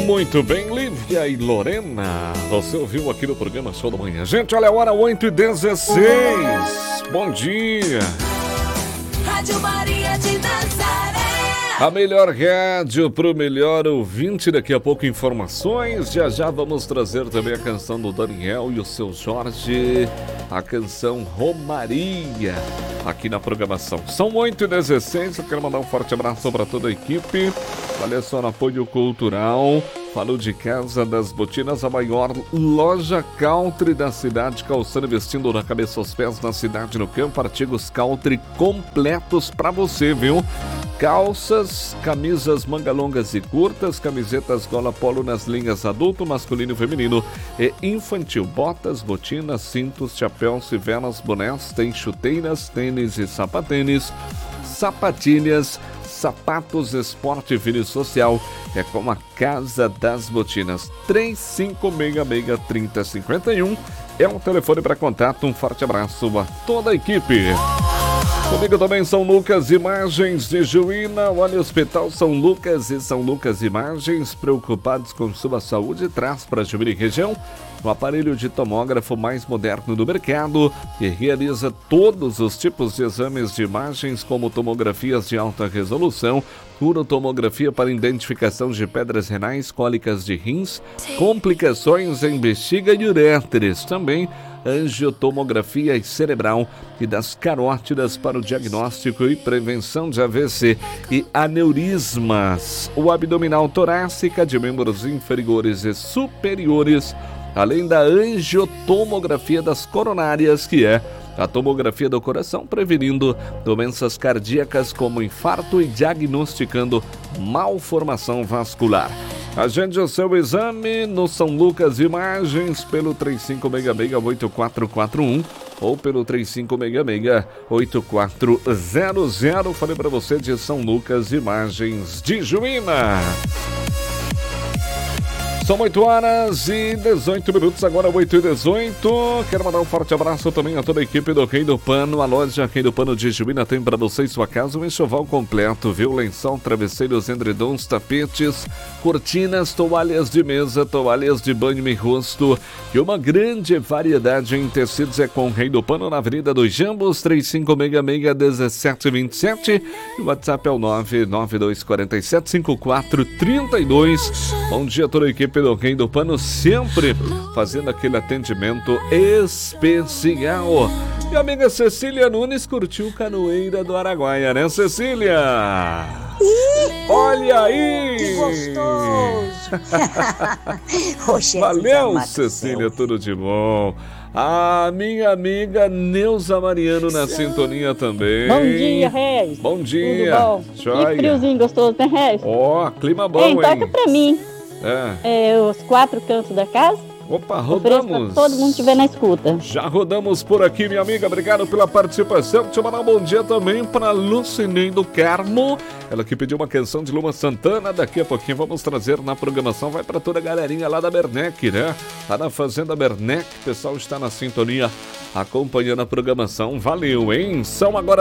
Muito bem, Lívia e Lorena. Você ouviu aqui no programa Show da Manhã. Gente, olha a hora, 8h16. Bom dia. Rádio Maria de Nazaré. A melhor rádio pro melhor ouvinte. Daqui a pouco informações. Já vamos trazer também a canção do Daniel e o seu Jorge. A canção Romaria aqui na programação. São 8h16. Eu quero mandar um forte abraço para toda a equipe. Olha só, no apoio cultural. Falou de Casa das Botinas, a maior loja country da cidade, calçando e vestindo da cabeça aos pés na cidade, no campo. Artigos country completos para você, viu? Calças, camisas manga longas e curtas, camisetas gola polo nas linhas adulto, masculino e feminino e infantil. Botas, botinas, cintos, chapéus, civelas, bonés, tem chuteiras, tênis e sapatênis, sapatilhas, sapatos, esporte, fino e social. É com a Casa das Botinas. 3566-3051 é o telefone para contato. Um forte abraço a toda a equipe. Comigo também São Lucas Imagens de Juína. Olha, o Hospital São Lucas e São Lucas Imagens, preocupados com sua saúde, traz para a Juína e região o aparelho de tomógrafo mais moderno do mercado e realiza todos os tipos de exames de imagens, como tomografias de alta resolução, urotomografia para identificação de pedras renais, cólicas de rins, complicações em bexiga e uréteres. Também angiotomografia cerebral e das carótidas para o diagnóstico e prevenção de AVC e aneurismas. O abdominal torácica de membros inferiores e superiores, além da angiotomografia das coronárias, que é a tomografia do coração, prevenindo doenças cardíacas como infarto e diagnosticando malformação vascular. Agende o seu exame no São Lucas Imagens pelo 3566-8441 ou pelo 3566-8400. Falei para você de São Lucas Imagens de Juína. São 8h18, agora 8h18. Quero mandar um forte abraço também a toda a equipe do Rei do Pano. A loja Rei do Pano de Juína tem para você e sua casa um enxoval completo, viu? Lençol, travesseiros, edredons, tapetes, cortinas, toalhas de mesa, toalhas de banho e rosto e uma grande variedade em tecidos. É com o Rei do Pano na Avenida dos Jambos, 3566-1727. E o WhatsApp é o 99247-5432. Bom dia a toda a equipe do Rei do Pano, sempre fazendo aquele atendimento especial. Minha amiga Cecília Nunes curtiu Canoeira do Araguaia, né, Cecília? Olha aí! Que gostoso! Valeu, Cecília, tudo de bom. A minha amiga Neuza Mariano na sintonia também. Bom dia, Reis. Bom dia. Tudo bom? Joia. Que friozinho gostoso, né, Reis? Ó, clima bom, hein? Toca pra mim. Os 4 cantos da casa. Opa, rodamos. Todo mundo estiver na escuta. Já rodamos por aqui, minha amiga. Obrigado pela participação. Deixa eu mandar um bom dia também para Lucinei do Carmo. Ela que pediu uma canção de Luma Santana. Daqui a pouquinho vamos trazer na programação. Vai para toda a galerinha lá da Bernec, né? Lá na Fazenda Bernec. O pessoal está na sintonia acompanhando a programação. Valeu, hein? São agora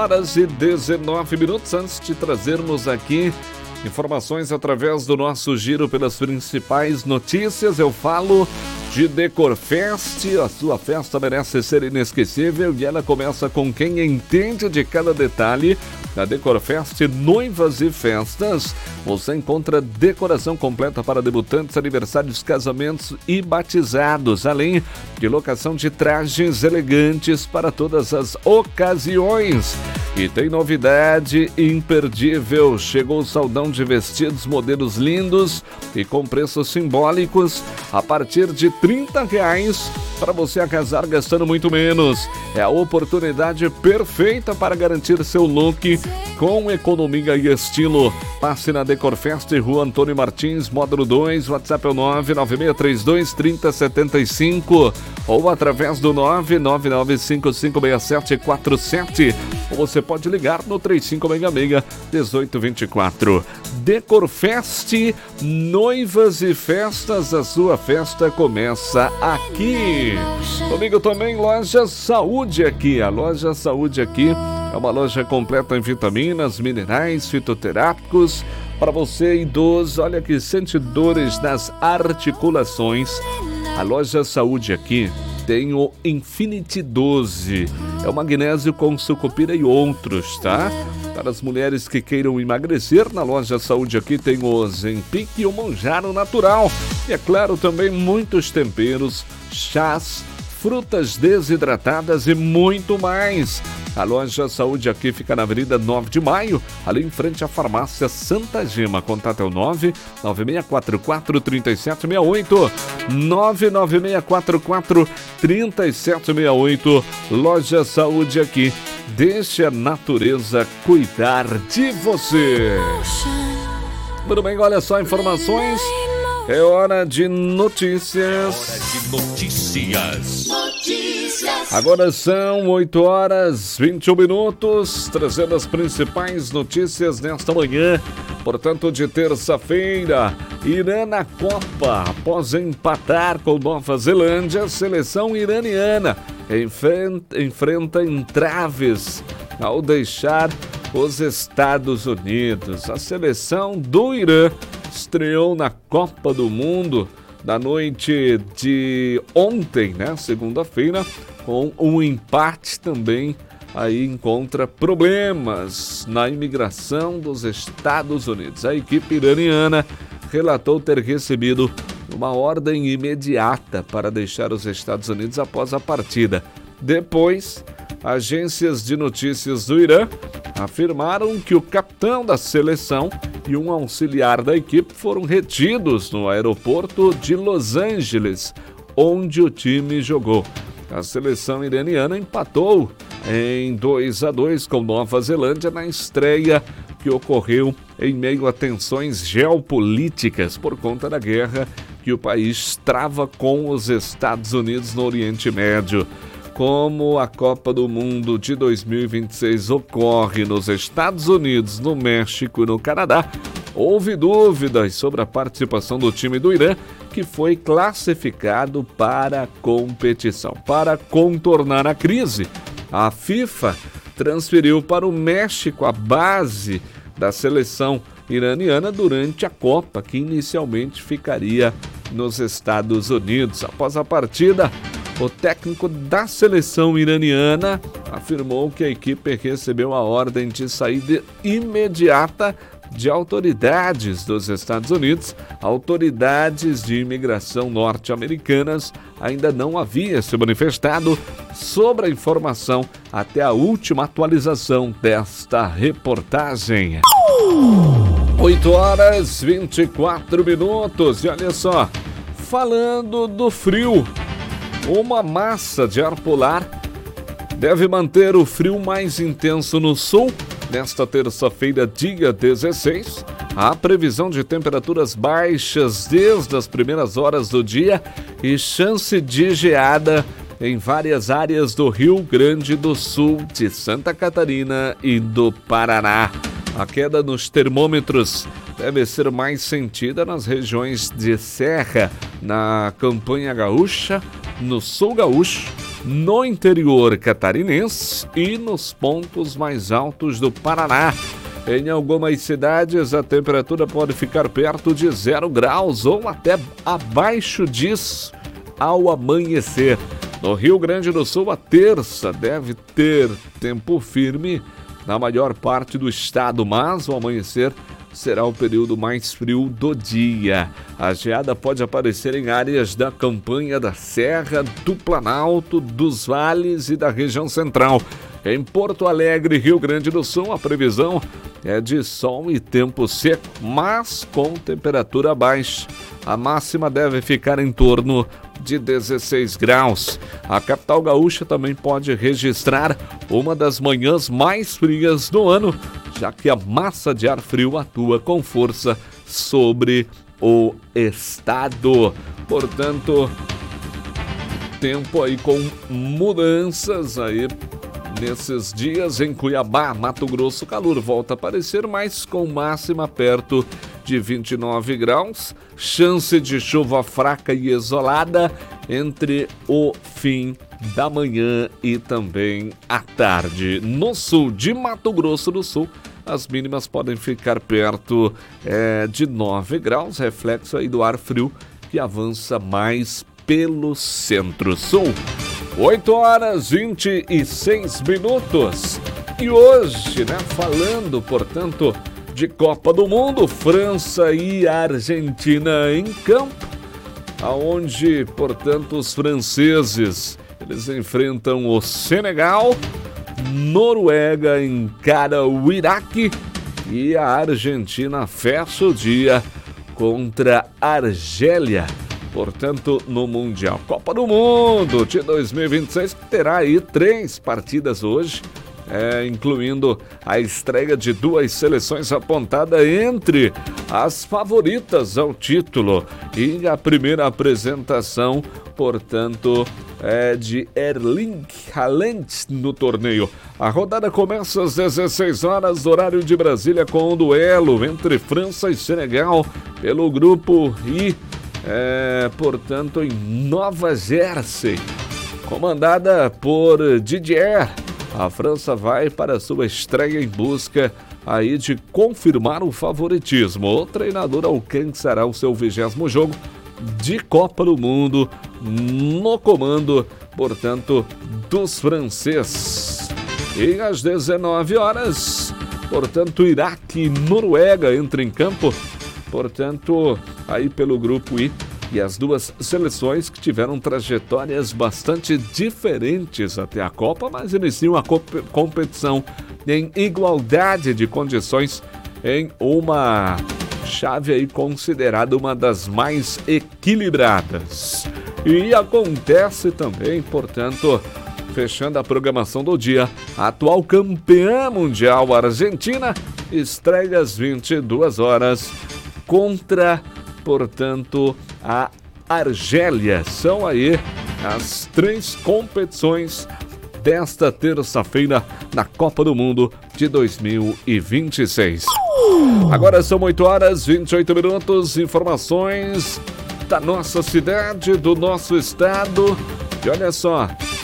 8h19. Antes de trazermos aqui informações através do nosso giro pelas principais notícias, eu falo de Decorfest. A sua festa merece ser inesquecível e ela começa com quem entende de cada detalhe. Na Decorfest Noivas e Festas, você encontra decoração completa para debutantes, aniversários, casamentos e batizados, além de locação de trajes elegantes para todas as ocasiões. E tem novidade imperdível, chegou o saldão de vestidos, modelos lindos e com preços simbólicos a partir de R$30 para você casar gastando muito menos. É a oportunidade perfeita para garantir seu look com economia e estilo. Passe na Decorfest, Rua Antônio Martins, módulo 2, WhatsApp é o 996323075 ou através do 999556747. Ou você pode ligar no 3566-1824. Decorfest, noivas e festas, a sua festa começa aqui. Comigo também, Loja Saúde aqui. A Loja Saúde aqui é uma loja completa em vitaminas, minerais, fitoterápicos. Para você idoso, olha que sente dores nas articulações. A Loja Saúde aqui tem o Infinity 12. É o magnésio com sucupira e outros, tá? Para as mulheres que queiram emagrecer, na Loja Saúde aqui tem o Ozempic e o Monjaro Natural. E é claro, também muitos temperos, chás, frutas desidratadas e muito mais. A Loja Saúde aqui fica na Avenida 9 de Maio, ali em frente à Farmácia Santa Gema. Contato é o 99644-3768. 99644-3768. Loja Saúde aqui. Deixe a natureza cuidar de você. Tudo bem, olha só, informações. É hora de notícias. Agora são 8h21, trazendo as principais notícias nesta manhã, portanto, de terça-feira. Irã na Copa, após empatar com Nova Zelândia, a seleção iraniana enfrenta entraves ao deixar os Estados Unidos. A seleção do Irã estreou na Copa do Mundo da noite de ontem, né, segunda-feira, com um empate também. Aí encontra problemas na imigração dos Estados Unidos. A equipe iraniana relatou ter recebido uma ordem imediata para deixar os Estados Unidos após a partida. Depois, agências de notícias do Irã afirmaram que o capitão da seleção e um auxiliar da equipe foram retidos no aeroporto de Los Angeles, onde o time jogou. A seleção iraniana empatou em 2-2 com Nova Zelândia na estreia que ocorreu em meio a tensões geopolíticas por conta da guerra que o país trava com os Estados Unidos no Oriente Médio. Como a Copa do Mundo de 2026 ocorre nos Estados Unidos, no México e no Canadá, houve dúvidas sobre a participação do time do Irã, que foi classificado para a competição. Para contornar a crise, a FIFA transferiu para o México a base da seleção iraniana durante a Copa, que inicialmente ficaria nos Estados Unidos. Após a partida, o técnico da seleção iraniana afirmou que a equipe recebeu a ordem de saída imediata de autoridades dos Estados Unidos. Autoridades de imigração norte-americanas ainda não haviam se manifestado sobre a informação até a última atualização desta reportagem. 8h24. E olha só, falando do frio, uma massa de ar polar deve manter o frio mais intenso no sul. Nesta terça-feira, dia 16, há previsão de temperaturas baixas desde as primeiras horas do dia e chance de geada em várias áreas do Rio Grande do Sul, de Santa Catarina e do Paraná. A queda nos termômetros deve ser mais sentida nas regiões de serra, na campanha gaúcha, no sul gaúcho, no interior catarinense e nos pontos mais altos do Paraná. Em algumas cidades, a temperatura pode ficar perto de 0 graus ou até abaixo disso ao amanhecer. No Rio Grande do Sul, a terça deve ter tempo firme na maior parte do estado, mas o amanhecer será o período mais frio do dia. A geada pode aparecer em áreas da campanha da Serra, do Planalto, dos vales e da região central. Em Porto Alegre, Rio Grande do Sul, a previsão é de sol e tempo seco, mas com temperatura baixa. A máxima deve ficar em torno de 16 graus. A capital gaúcha também pode registrar uma das manhãs mais frias do ano, já que a massa de ar frio atua com força sobre o estado. Portanto, tempo aí com mudanças aí Nesses dias em Cuiabá, Mato Grosso, o calor volta a aparecer, mas com máxima perto de 29 graus. Chance de chuva fraca e isolada entre o fim da manhã e também à tarde. No sul de Mato Grosso do Sul, as mínimas podem ficar perto de 9 graus, reflexo aí do ar frio que avança mais pelo centro-sul. 8 horas 26 minutos. E hoje, falando, portanto, de Copa do Mundo, França e Argentina em campo, aonde, portanto, os franceses, eles enfrentam o Senegal, Noruega encara o Iraque e a Argentina fecha o dia contra a Argélia, portanto, no Mundial. Copa do Mundo de 2026, que terá aí 3 partidas hoje, incluindo a estreia de 2 seleções apontada entre as favoritas ao título e a primeira apresentação, portanto, de Erling Haaland no torneio. A rodada começa às 16 horas, horário de Brasília, com um duelo entre França e Senegal pelo grupo I, portanto, em Nova Jersey, comandada por Didier. A França vai para sua estreia em busca aí de confirmar o favoritismo. O treinador alcançará o seu 20º jogo de Copa do Mundo no comando, portanto, dos franceses. E às 19 horas, portanto, Iraque e Noruega entram em campo, portanto, aí pelo grupo I. E as 2 seleções que tiveram trajetórias bastante diferentes até a Copa, mas iniciam a competição em igualdade de condições em uma chave aí considerada uma das mais equilibradas. E acontece também, portanto, fechando a programação do dia, a atual campeã mundial Argentina estreia às 22 horas contra, portanto, a Argélia. São aí as 3 competições desta terça-feira na Copa do Mundo de 2026. Agora são 8 horas 28 minutos, informações da nossa cidade, do nosso estado. E olha só,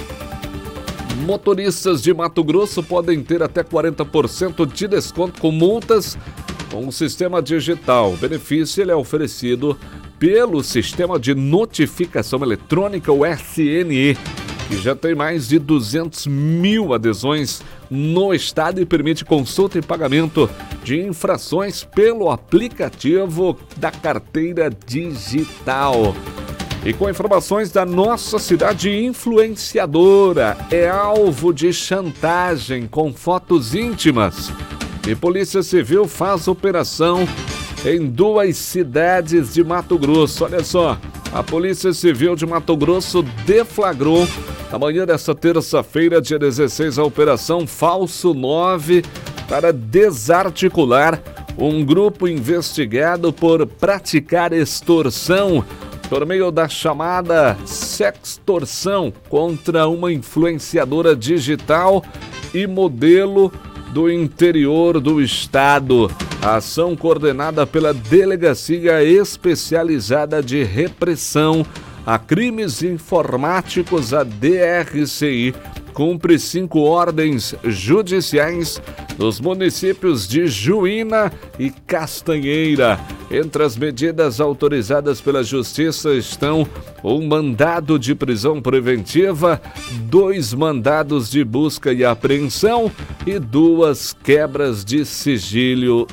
motoristas de Mato Grosso podem ter até 40% de desconto com multas com o sistema digital. O benefício ele é oferecido pelo Sistema de Notificação Eletrônica, o SNE, que já tem mais de 200 mil adesões no estado e permite consulta e pagamento de infrações pelo aplicativo da carteira digital. E com informações da nossa cidade, influenciadora é alvo de chantagem com fotos íntimas. E Polícia Civil faz operação em 2 cidades de Mato Grosso. Olha só, a Polícia Civil de Mato Grosso deflagrou na manhã desta terça-feira, dia 16, a Operação Falso 9 para desarticular um grupo investigado por praticar extorsão por meio da chamada sextorção contra uma influenciadora digital e modelo do interior do estado. A ação coordenada pela Delegacia Especializada de Repressão a Crimes Informáticos, a DRCI, cumpre 5 ordens judiciais nos municípios de Juína e Castanheira. Entre as medidas autorizadas pela Justiça estão um mandado de prisão preventiva, 2 mandados de busca e apreensão e 2 quebras de sigilo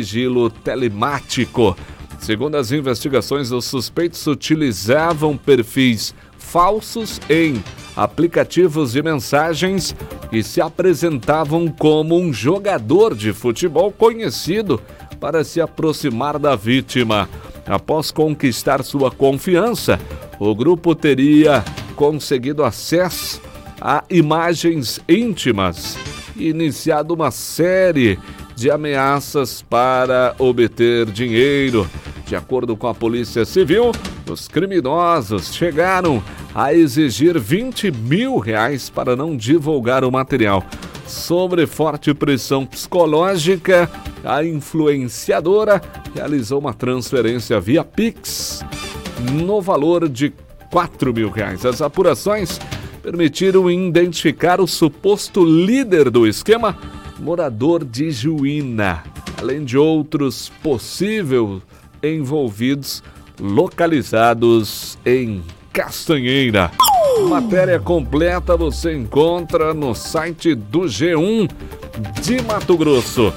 telemático. Segundo as investigações, os suspeitos utilizavam perfis falsos em aplicativos de mensagens e se apresentavam como um jogador de futebol conhecido para se aproximar da vítima. Após conquistar sua confiança, o grupo teria conseguido acesso a imagens íntimas e iniciado uma série de ameaças para obter dinheiro. De acordo com a Polícia Civil, os criminosos chegaram a exigir R$20 mil para não divulgar o material. Sob forte pressão psicológica, a influenciadora realizou uma transferência via Pix no valor de R$4 mil. As apurações permitiram identificar o suposto líder do esquema, morador de Juína, além de outros possíveis envolvidos localizados em Castanheira. Matéria completa você encontra no site do G1 de Mato Grosso.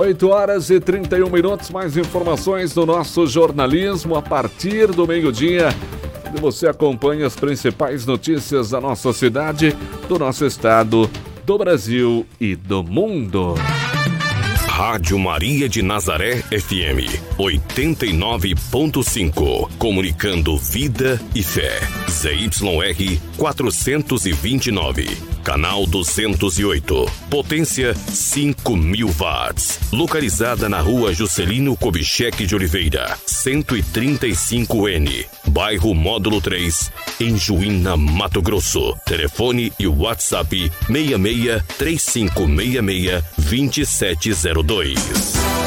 8h31, mais informações do nosso jornalismo a partir do meio-dia. Você acompanha as principais notícias da nossa cidade, do nosso estado, do Brasil e do mundo. Rádio Maria de Nazaré FM 89.5, comunicando vida e fé. ZYR 429, canal 208, potência 5.000 watts. Localizada na rua Juscelino Kubitschek de Oliveira, 135N, bairro Módulo 3, em Juína, Mato Grosso. Telefone e WhatsApp 66 3566 2702.